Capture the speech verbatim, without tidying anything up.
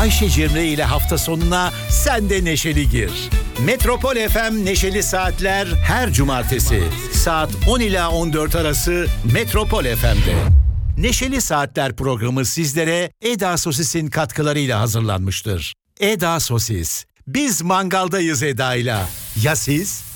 Ayşe Cemre ile hafta sonuna sen de neşeli gir. Metropol F M Neşeli Saatler her cumartesi saat on ila on dört arası Metropol F M'de. Neşeli Saatler programı sizlere Eda Sosis'in katkılarıyla hazırlanmıştır. Eda Sosis. Biz mangaldayız Eda'yla. Ya siz?